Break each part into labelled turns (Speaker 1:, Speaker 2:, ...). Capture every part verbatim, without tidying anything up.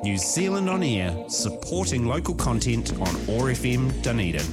Speaker 1: New Zealand On Air, supporting local content on O A R F M Dunedin.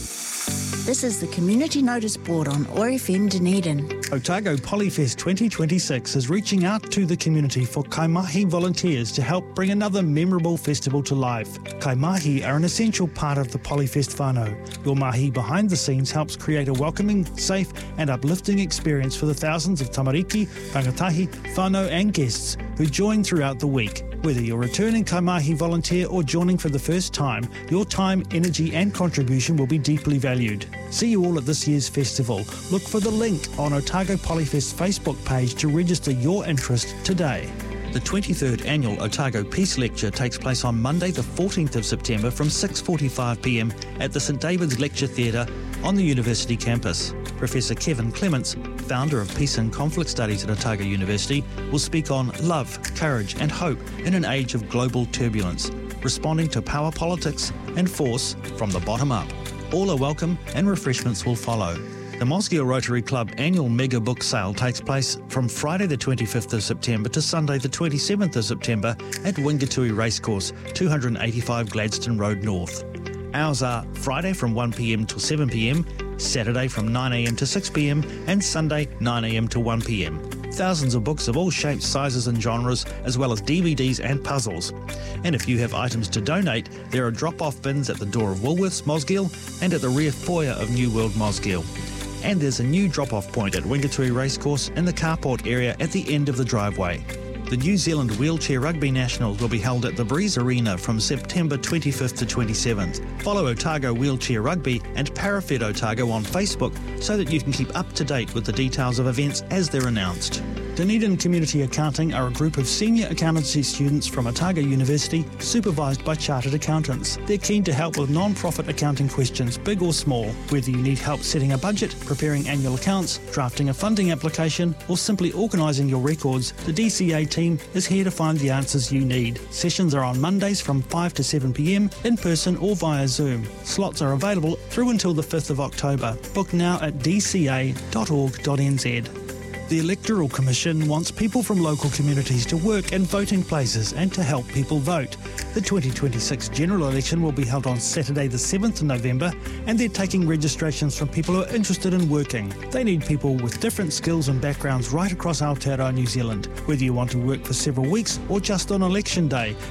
Speaker 2: This is the Community Notice Board on O A R F M Dunedin.
Speaker 3: Otago Polyfest twenty twenty-six is reaching out to the community for Kaimahi volunteers to help bring another memorable festival to life. Kaimahi are an essential part of the Polyfest whānau. Your mahi behind the scenes helps create a welcoming, safe and uplifting experience for the thousands of tamariki, rangatahi, whānau and guests who join throughout the week. Whether you're a returning Kaimahi volunteer or joining for the first time, your time, energy and contribution will be deeply valued. See you all at this year's festival. Look for the link on Otago Polyfest Facebook page to register your interest today. The twenty-third Annual Otago Peace Lecture takes place on Monday the fourteenth of September from six forty-five p m at the St David's Lecture Theatre on the university campus. Professor Kevin Clements, founder of Peace and Conflict Studies at Otago University, will speak on love, courage and hope in an age of global turbulence, responding to power politics and force from the bottom up. All are welcome and refreshments will follow. The Mosgiel Rotary Club annual mega book sale takes place from Friday the twenty-fifth of September to Sunday the twenty-seventh of September at Wingatui Racecourse, two eighty-five Gladstone Road North. Hours are Friday from one p m till seven p m, Saturday from nine a m to six p m and Sunday nine a m to one p m. Thousands of books of all shapes, sizes and genres, as well as D V Ds and puzzles. And if you have items to donate, there are drop-off bins at the door of Woolworths Mosgiel and at the rear foyer of New World Mosgiel. And there's a new drop-off point at Wingatui Racecourse in the carport area at the end of the driveway. The New Zealand Wheelchair Rugby Nationals will be held at the Breeze Arena from September twenty-fifth to twenty-seventh. Follow Otago Wheelchair Rugby and Parafed Otago on Facebook so that you can keep up to date with the details of events as they're announced. Dunedin Community Accounting are a group of senior accountancy students from Otago University, supervised by chartered accountants. They're keen to help with non-profit accounting questions, big or small. Whether you need help setting a budget, preparing annual accounts, drafting a funding application, or simply organising your records, the D C A team is here to find the answers you need. Sessions are on Mondays from five to seven p m, in person or via Zoom. Slots are available through until the fifth of October. Book now at d c a dot org dot n z. The Electoral Commission wants people from local communities to work in voting places and to help people vote. The twenty twenty-six general election will be held on Saturday the seventh of November and they're taking registrations from people who are interested in working. They need people with different skills and backgrounds right across Aotearoa, New Zealand. Whether you want to work for several weeks or just on election day,